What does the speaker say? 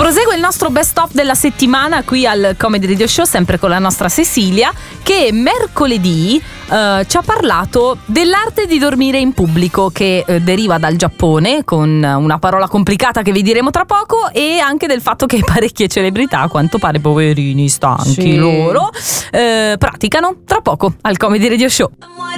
Prosegue il nostro best of della settimana qui al Comedy Radio Show, sempre con la nostra Cecilia, che mercoledì ci ha parlato dell'arte di dormire in pubblico, che deriva dal Giappone, con una parola complicata che vi diremo tra poco, e anche del fatto che parecchie celebrità, a quanto pare poverini, stanchi loro, praticano tra poco al Comedy Radio Show.